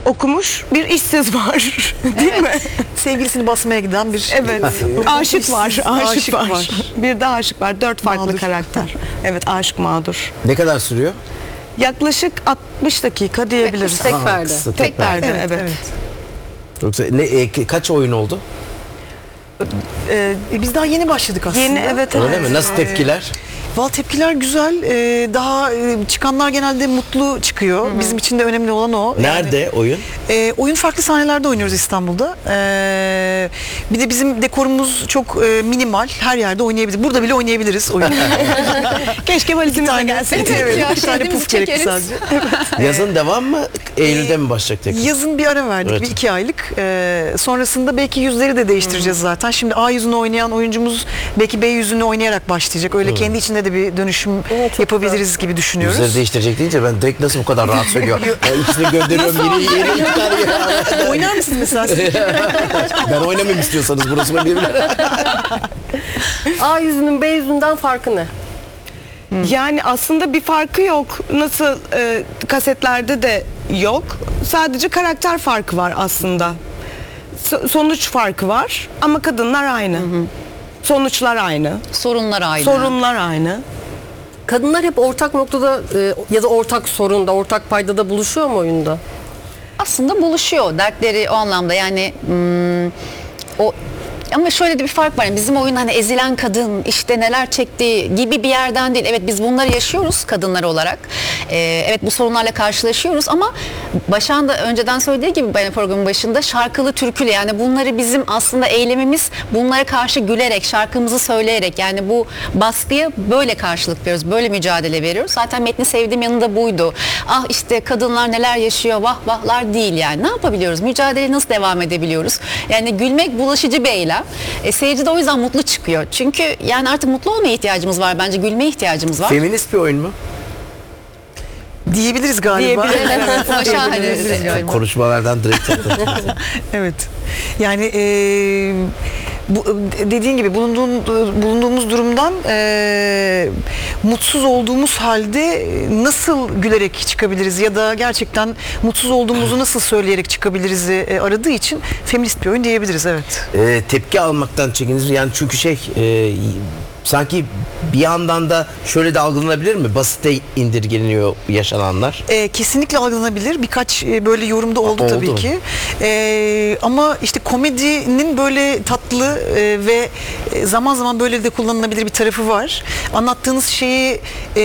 okumuş bir işsiz var. Değil mi? Sevgilisini basmaya giden bir Evet. Aşık var. Aşık var. var. Bir de aşık var. 4 farklı Mağdur. karakter. Evet, aşık mağdur. Ne kadar sürüyor? Yaklaşık 60 dakika diyebiliriz. Tek perde. kısa, Tek perde, evet. Yoksa kaç oyun oldu? Biz daha yeni başladık aslında. Yeni, evet. Öyle mi? Nasıl tepkiler? Valla tepkiler güzel. Daha çıkanlar genelde mutlu çıkıyor. Bizim için de önemli olan o. Nerede oyun? Oyun farklı sahnelerde oynuyoruz İstanbul'da. Bir de bizim dekorumuz çok minimal. Her yerde oynayabiliriz. Burada bile oynayabiliriz oyunu. Keşke valizimizle gelseydi. Evet, ya, bir tane kendimizi puf gerekli çekeriz. sadece. Yazın devam mı? Eylül'de mi başlayacak tekrar? Yazın bir ara verdik. Evet. Bir 2 aylık. Sonrasında belki yüzleri de değiştireceğiz zaten. Şimdi A yüzünü oynayan oyuncumuz belki B yüzünü oynayarak başlayacak. Öyle kendi içinde de bir dönüşüm yapabiliriz gibi düşünüyoruz. Yüzleri değiştirecek deyince ben direkt nasıl bu kadar rahat söylüyor. İkisini gönderiyorum yeni çıkar. Oynar mısınız mesela? Ben oynamayayım istiyorsanız burası mı birbirine. A yüzünün B yüzünden farkı ne? Yani aslında bir farkı yok. Nasıl kasetlerde de yok. Sadece karakter farkı var aslında. Sonuç farkı var ama kadınlar aynı. Sonuçlar aynı. Sorunlar aynı. Sorunlar aynı. Kadınlar hep ortak noktada ya da ortak sorunda, ortak paydada buluşuyor mu oyunda? Aslında buluşuyor dertleri o anlamda yani o ama şöyle de bir fark var. Yani bizim oyun hani ezilen kadın işte neler çektiği gibi bir yerden değil. Evet biz bunları yaşıyoruz kadınlar olarak. Evet bu sorunlarla karşılaşıyoruz ama Başak'ın da önceden söylediği gibi programın başında şarkılı türkülü yani bunları bizim aslında eylemimiz bunlara karşı gülerek şarkımızı söyleyerek yani bu baskıya böyle karşılık veriyoruz. Böyle mücadele veriyoruz. Zaten metni sevdiğim yanında buydu. Ah işte kadınlar neler yaşıyor vah vahlar değil yani. Ne yapabiliyoruz? Mücadeleye nasıl devam edebiliyoruz? Yani gülmek bulaşıcı bir eylem. Seyirci de o yüzden mutlu çıkıyor. Çünkü yani artık mutlu olmaya ihtiyacımız var bence. Gülmeye ihtiyacımız var. Feminist bir oyun mu? Diyebiliriz galiba. Evet, ama şahane. Konuşmalardan direkt Evet. Yani bu dediğin gibi bulunduğumuz durumdan mutsuz olduğumuz halde nasıl gülerek çıkabiliriz ya da gerçekten mutsuz olduğumuzu nasıl söyleyerek çıkabiliriz aradığı için feminist bir oyun diyebiliriz, evet. tepki almaktan çekiniz yani çünkü sanki bir yandan da şöyle de algılanabilir mi? Basite indirgeniyor yaşananlar. Kesinlikle algılanabilir. Birkaç böyle yorumda oldu tabii mu? ki. Ama işte komedinin böyle tatlı ve zaman zaman böyle de kullanılabilir bir tarafı var. Anlattığınız şeyi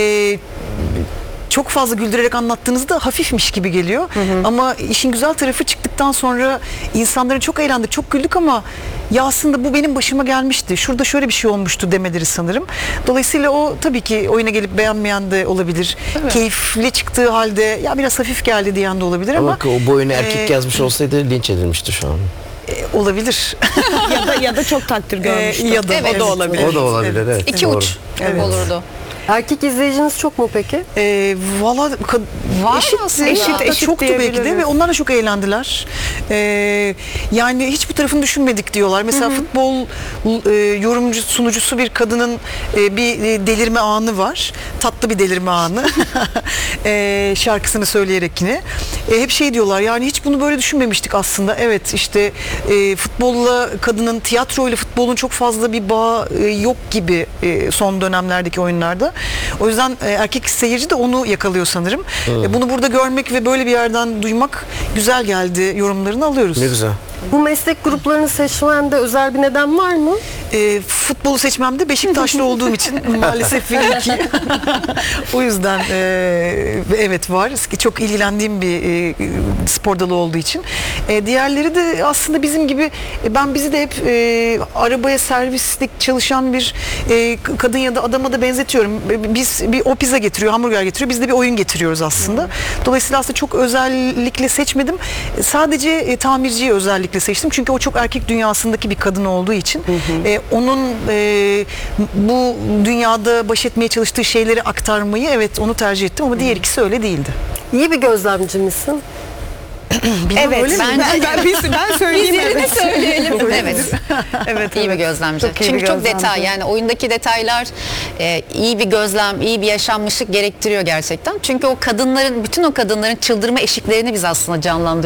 çok fazla güldürerek anlattığınızda hafifmiş gibi geliyor. Ama işin güzel tarafı çıktıktan sonra insanların çok eğlendik, çok güldük ama ya aslında bu benim başıma gelmişti. Şurada şöyle bir şey olmuştu demeleri sanırım. Dolayısıyla o tabii ki oyuna gelip beğenmeyen de olabilir. Evet. Keyifli çıktığı halde ya biraz hafif geldi diyen de olabilir ama o oyunu erkek yazmış olsaydı linç edilmişti şu an. Olabilir. ya da çok takdir görmüştü. Ya da Evet. o da olabilir. O da olabilir, evet. İki Doğru. uç Evet. olurdu. Erkek izleyiciniz çok mu peki? Valla Var aslında. eşit çoktu belki de diyebiliriz. ve onlar da çok eğlendiler. Yani hiç bu tarafını düşünmedik diyorlar. Mesela futbol yorumcu sunucusu bir kadının bir delirme anı var. Tatlı bir delirme anı. Şarkısını söyleyerek yine. Hep şey diyorlar yani hiç bunu böyle düşünmemiştik aslında. Evet işte futbolla kadının tiyatroyla futbolun çok fazla bir bağ yok gibi son dönemlerdeki oyunlarda. O yüzden erkek seyirci de onu yakalıyor sanırım. Bunu burada görmek ve böyle bir yerden duymak güzel geldi yorumlarını alıyoruz. Ne güzel. Bu meslek gruplarını seçmende özel bir neden var mı? Futbolu seçmemde Beşiktaşlı olduğum için maalesef benimki. O yüzden evet var. Çok ilgilendiğim bir spor dalı olduğu için. Diğerleri de aslında bizim gibi ben bizi de hep arabaya servislik çalışan bir kadın ya da adama da benzetiyorum. O pizza getiriyor, hamburger getiriyor. Biz de bir oyun getiriyoruz aslında. Dolayısıyla aslında çok özellikle seçmedim. Sadece tamirciyi özellikle seçtim. Çünkü o çok erkek dünyasındaki bir kadın olduğu için onun bu dünyada baş etmeye çalıştığı şeyleri aktarmayı onu tercih ettim ama diğer ikisi öyle değildi. İyi bir gözlemci misin? Evet, öyle mi? ben söyleyeyim. Biz söyleyelim. Evet. Evet, İyi bir gözlemci. Çok iyi Çünkü bir çok gözlemci. detay yani oyundaki detaylar iyi bir gözlem, iyi bir yaşanmışlık gerektiriyor gerçekten. Çünkü bütün o kadınların çıldırma eşiklerini biz aslında canlandırıyoruz.